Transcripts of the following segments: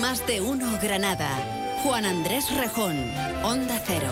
Más de uno Granada. Juan Andrés Rejón, Onda Cero.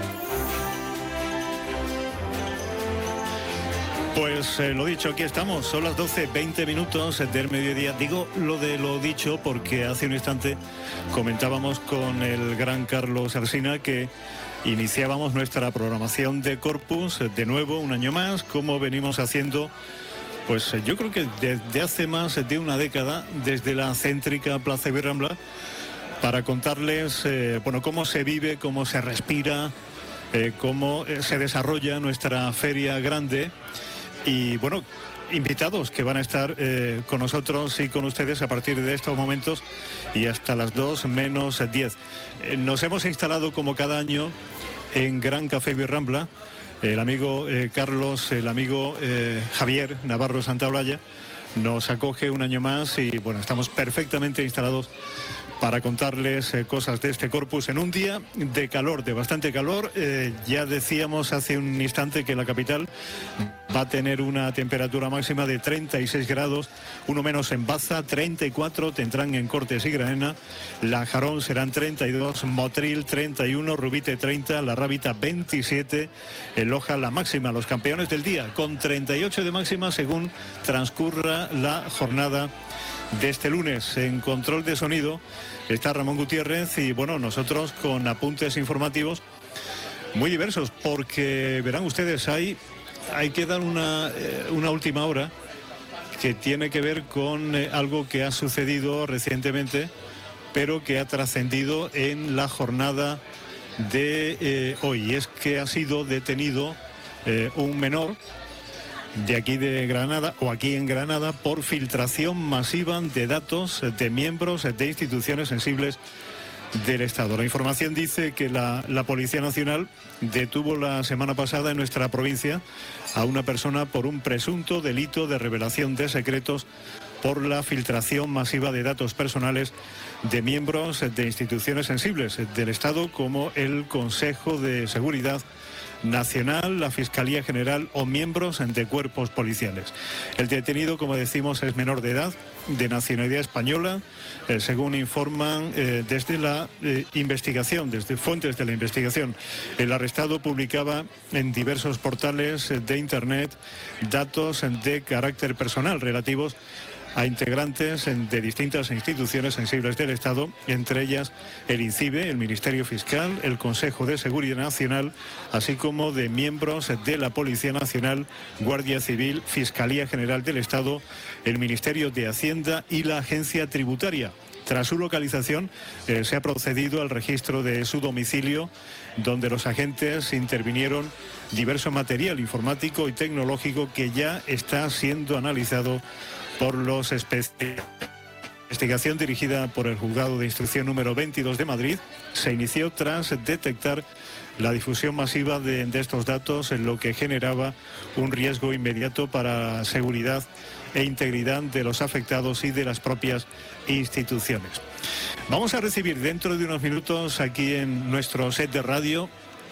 Pues lo dicho, aquí estamos, son las 12:20 del mediodía. Digo lo de lo dicho porque hace un instante comentábamos con el gran Carlos Alsina que iniciábamos nuestra programación de Corpus, de nuevo, un año más, como venimos haciendo, pues yo creo que desde hace más de una década, desde la céntrica Plaza Ibirrambla, para contarles, cómo se vive, cómo se respira, cómo se desarrolla nuestra feria grande. Y bueno, invitados que van a estar con nosotros y con ustedes a partir de estos momentos y hasta las 2:10. Nos hemos instalado como cada año en Gran Café Ibirrambla. El amigo Carlos, el amigo Javier Navarro Santaolalla nos acoge un año más y bueno, estamos perfectamente instalados para contarles cosas de este Corpus en un día de calor, de bastante calor. Ya decíamos hace un instante que la capital va a tener una temperatura máxima de 36 grados, uno menos en Baza, 34 tendrán en Cortes y Granena, Lanjarón serán 32, Motril 31, Rubite 30, La Rábita 27, en Loja la máxima, los campeones del día, con 38 de máxima según transcurra la jornada de este lunes. En control de sonido está Ramón Gutiérrez y bueno, nosotros con apuntes informativos muy diversos, porque verán ustedes, hay que dar una última hora que tiene que ver con algo que ha sucedido recientemente, pero que ha trascendido en la jornada de hoy. Y es que ha sido detenido un menor de aquí de Granada, o aquí en Granada, por filtración masiva de datos de miembros de instituciones sensibles del Estado. La información dice que la Policía Nacional detuvo la semana pasada en nuestra provincia a una persona por un presunto delito de revelación de secretos por la filtración masiva de datos personales de miembros de instituciones sensibles del Estado, como el Consejo de Seguridad Nacional, la Fiscalía General o miembros de cuerpos policiales. El detenido, como decimos, es menor de edad, de nacionalidad española, según informan desde la investigación, desde fuentes de la investigación. El arrestado publicaba en diversos portales de Internet datos de carácter personal relativos a integrantes de distintas instituciones sensibles del Estado, entre ellas el INCIBE, el Ministerio Fiscal, el Consejo de Seguridad Nacional, así como de miembros de la Policía Nacional, Guardia Civil, Fiscalía General del Estado, el Ministerio de Hacienda y la Agencia Tributaria. Tras su localización, se ha procedido al registro de su domicilio, donde los agentes intervinieron diverso material informático y tecnológico que ya está siendo analizado por los especialistas. La investigación, dirigida por el Juzgado de Instrucción número 22 de Madrid, se inició tras detectar la difusión masiva de estos datos, en lo que generaba un riesgo inmediato para la seguridad e integridad de los afectados y de las propias instituciones. Vamos a recibir dentro de unos minutos aquí en nuestro set de radio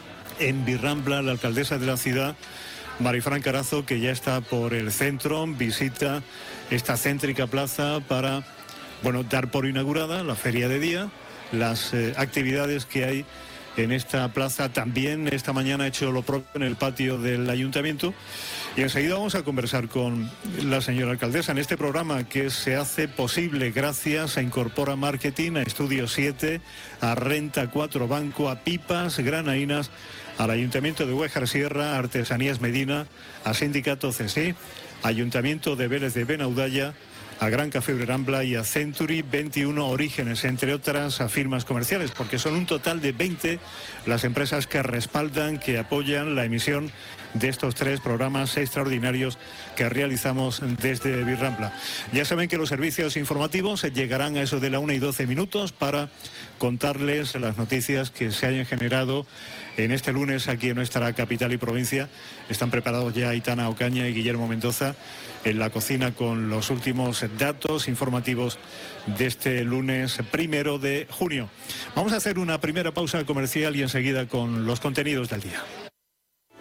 en Ibirrambla la alcaldesa de la ciudad, Marifran Carazo, que ya está por el centro, visita esta céntrica plaza para, dar por inaugurada la feria de día, las actividades que hay en esta plaza. También esta mañana ha hecho lo propio en el patio del ayuntamiento. Y enseguida vamos a conversar con la señora alcaldesa en este programa que se hace posible gracias a Incorpora Marketing, a Estudio 7, a Renta 4 Banco, a Pipas Granainas, al Ayuntamiento de Huéjar Sierra, a Artesanías Medina, a Sindicato CSI, Ayuntamiento de Vélez de Benaudalla, a Gran Café Ibirrambla y a Century 21 Orígenes, entre otras firmas comerciales, porque son un total de 20 las empresas que respaldan, que apoyan la emisión de estos 3 programas extraordinarios que realizamos desde Ibirrambla. Ya saben que los servicios informativos llegarán a eso de la 1:12 para contarles las noticias que se hayan generado en este lunes aquí en nuestra capital y provincia. Están preparados ya Aitana Ocaña y Guillermo Mendoza en la cocina con los últimos datos informativos de este lunes 1 de junio. Vamos a hacer una primera pausa comercial y enseguida con los contenidos del día.